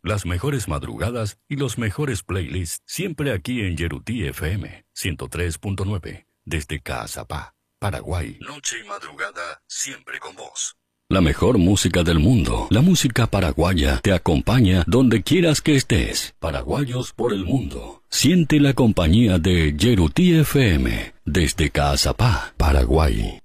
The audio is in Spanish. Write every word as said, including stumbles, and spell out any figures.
Las mejores madrugadas y los mejores playlists siempre aquí en Yerutí F M ciento tres punto nueve desde Caazapá, Paraguay. Noche y madrugada siempre con vos. La mejor música del mundo, la música paraguaya, te acompaña donde quieras que estés. Paraguayos por el mundo. Siente la compañía de Yerutí F M desde Caazapá, Paraguay.